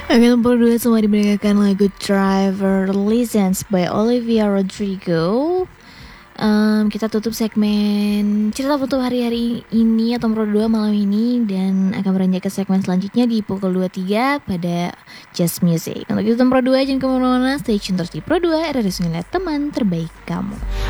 Oke, nomor 2 semua dimendengarkan lagu Driver License by Olivia Rodrigo. Kita tutup segmen cerita foto hari-hari ini atau nomor 2 malam ini, dan akan beranjak ke segmen selanjutnya di pukul 23 pada Just Music. Untuk itu nomor 2 jangan kemana-mana, stay tune terus di Pro 2 RRI Sungai, teman terbaik kamu.